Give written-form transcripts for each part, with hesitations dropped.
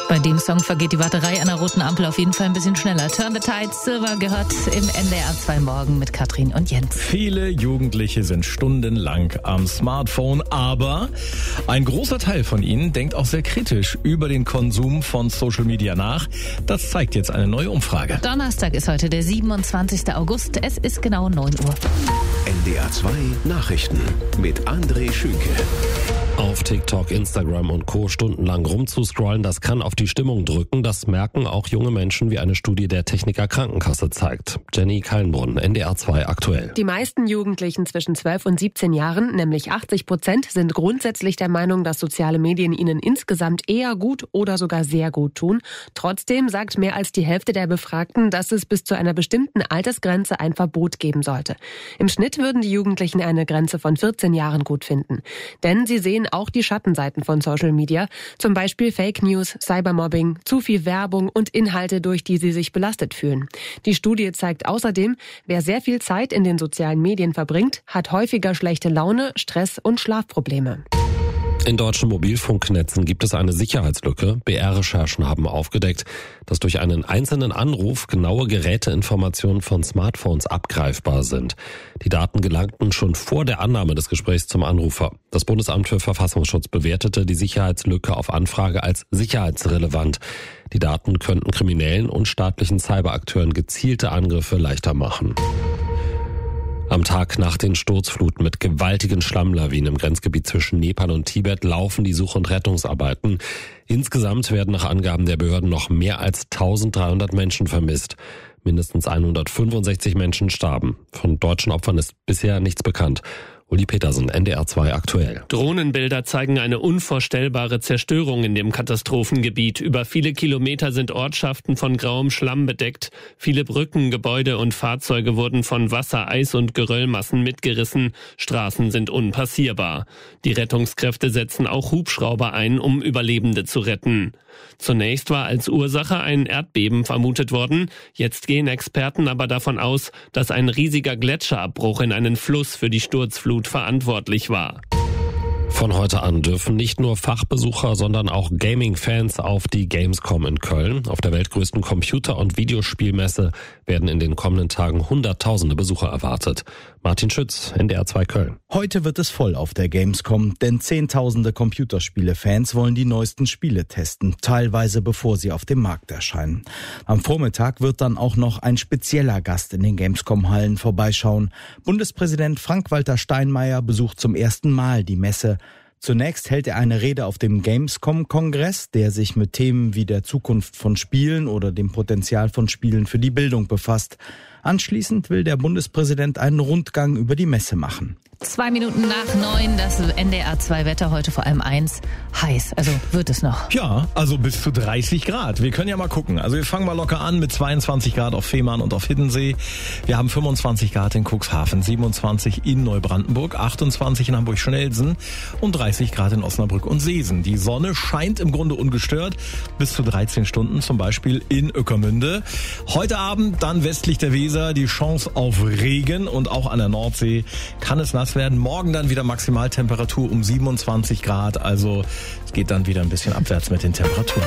Bei dem Song vergeht die Warterei an der roten Ampel auf jeden Fall ein bisschen schneller. Turn the Tide, Silver gehört im NDR 2 Morgen mit Katrin und Jens. Viele Jugendliche sind stundenlang am Smartphone, aber ein großer Teil von ihnen denkt auch sehr kritisch über den Konsum von Social Media nach. Das zeigt jetzt eine neue Umfrage. Donnerstag ist heute der 27. August. Es ist genau 9 Uhr. NDR 2 Nachrichten mit André Schünke. Auf TikTok, Instagram und Co. stundenlang rumzuscrollen, das kann auf die Stimmung drücken. Das merken auch junge Menschen, wie eine Studie der Techniker Krankenkasse zeigt. Jenny Kallenbrunn, NDR 2 aktuell. Die meisten Jugendlichen zwischen 12 und 17 Jahren, nämlich 80%, sind grundsätzlich der Meinung, dass soziale Medien ihnen insgesamt eher gut oder sogar sehr gut tun. Trotzdem sagt mehr als die Hälfte der Befragten, dass es bis zu einer bestimmten Altersgrenze ein Verbot geben sollte. Im Schnitt würden die Jugendlichen eine Grenze von 14 Jahren gut finden. Denn sie sehen auch die Schattenseiten von Social Media, zum Beispiel Fake News, Cybermobbing, zu viel Werbung und Inhalte, durch die sie sich belastet fühlen. Die Studie zeigt außerdem, wer sehr viel Zeit in den sozialen Medien verbringt, hat häufiger schlechte Laune, Stress und Schlafprobleme. In deutschen Mobilfunknetzen gibt es eine Sicherheitslücke. BR-Recherchen haben aufgedeckt, dass durch einen einzelnen Anruf genaue Geräteinformationen von Smartphones abgreifbar sind. Die Daten gelangten schon vor der Annahme des Gesprächs zum Anrufer. Das Bundesamt für Verfassungsschutz bewertete die Sicherheitslücke auf Anfrage als sicherheitsrelevant. Die Daten könnten kriminellen und staatlichen Cyberakteuren gezielte Angriffe leichter machen. Am Tag nach den Sturzfluten mit gewaltigen Schlammlawinen im Grenzgebiet zwischen Nepal und Tibet laufen die Such- und Rettungsarbeiten. Insgesamt werden nach Angaben der Behörden noch mehr als 1300 Menschen vermisst. Mindestens 165 Menschen starben. Von deutschen Opfern ist bisher nichts bekannt. Uli Petersen, NDR 2 aktuell. Drohnenbilder zeigen eine unvorstellbare Zerstörung in dem Katastrophengebiet. Über viele Kilometer sind Ortschaften von grauem Schlamm bedeckt. Viele Brücken, Gebäude und Fahrzeuge wurden von Wasser, Eis und Geröllmassen mitgerissen. Straßen sind unpassierbar. Die Rettungskräfte setzen auch Hubschrauber ein, um Überlebende zu retten. Zunächst war als Ursache ein Erdbeben vermutet worden. Jetzt gehen Experten aber davon aus, dass ein riesiger Gletscherabbruch in einen Fluss für die Sturzflut verantwortlich war. Von heute an dürfen nicht nur Fachbesucher, sondern auch Gaming-Fans auf die Gamescom in Köln. Auf der weltgrößten Computer- und Videospielmesse werden in den kommenden Tagen Hunderttausende Besucher erwartet. Martin Schütz, NDR 2 Köln. Heute wird es voll auf der Gamescom, denn Zehntausende Computerspiele-Fans wollen die neuesten Spiele testen, teilweise bevor sie auf dem Markt erscheinen. Am Vormittag wird dann auch noch ein spezieller Gast in den Gamescom-Hallen vorbeischauen. Bundespräsident Frank-Walter Steinmeier besucht zum ersten Mal die Messe. Zunächst hält er eine Rede auf dem Gamescom-Kongress, der sich mit Themen wie der Zukunft von Spielen oder dem Potenzial von Spielen für die Bildung befasst. Anschließend will der Bundespräsident einen Rundgang über die Messe machen. 2 Minuten nach 9, das NDR 2 Wetter heute vor allem heiß, also wird es noch. Ja, also bis zu 30 Grad. Wir können ja mal gucken. Also wir fangen mal locker an mit 22 Grad auf Fehmarn und auf Hiddensee. Wir haben 25 Grad in Cuxhaven, 27 in Neubrandenburg, 28 in Hamburg-Schnelsen und 30 Grad in Osnabrück und Seesen. Die Sonne scheint im Grunde ungestört bis zu 13 Stunden, zum Beispiel in Ueckermünde. Heute Abend dann westlich der Weser die Chance auf Regen und auch an der Nordsee kann es nass werden. Morgen dann wieder Maximaltemperatur um 27 Grad. Also es geht dann wieder ein bisschen abwärts mit den Temperaturen.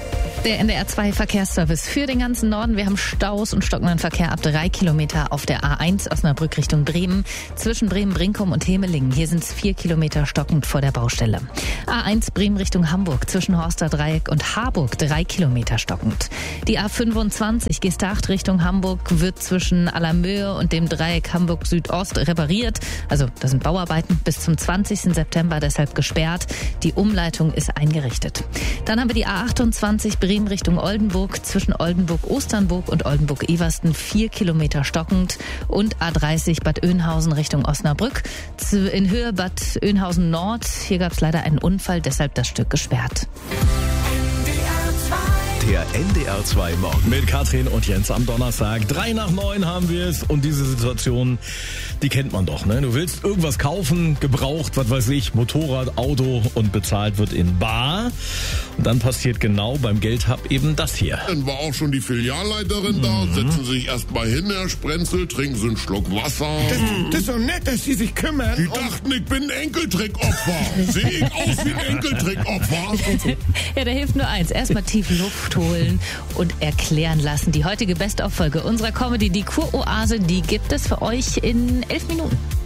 Der NDR 2 Verkehrsservice für den ganzen Norden. Wir haben Staus und stockenden Verkehr ab 3 Kilometer auf der A1 Osnabrück Richtung Bremen. Zwischen Bremen-Brinkum und Hemelingen. Hier sind es 4 Kilometer stockend vor der Baustelle. A1 Bremen Richtung Hamburg. Zwischen Horster Dreieck und Harburg 3 Kilometer stockend. Die A25 Gestacht Richtung Hamburg wird zwischen Allermöhe und dem Dreieck Hamburg Südost repariert. Also das sind Bauarbeiten bis zum 20. September deshalb gesperrt. Die Umleitung ist eingerichtet. Dann haben wir die A28 Bremen Richtung Oldenburg, zwischen Oldenburg-Osternburg und Oldenburg-Eversten 4 Kilometer stockend und A30 Bad Oeynhausen Richtung Osnabrück. In Höhe Bad Oeynhausen Nord, hier gab es leider einen Unfall, deshalb das Stück gesperrt. Der NDR 2 Morgen. Mit Katrin und Jens am Donnerstag. 3 nach 9 haben wir es und diese Situation, die kennt man doch, ne? Du willst irgendwas kaufen, gebraucht, was weiß ich, Motorrad, Auto und bezahlt wird in bar. Dann passiert genau beim Geldhub eben das hier. Dann war auch schon die Filialleiterin da. Setzen Sie sich erst mal hin, Herr Sprenzel, trinken Sie einen Schluck Wasser. Das ist so nett, dass Sie sich kümmern. Die dachten, ich bin ein Enkeltrickopfer. Sehe ich aus wie ein Enkeltrickopfer? Ja, da hilft nur eins. Erstmal tief Luft holen und erklären lassen. Die heutige Best-of-Folge unserer Comedy, die Kuroase, die gibt es für euch in 11 Minuten.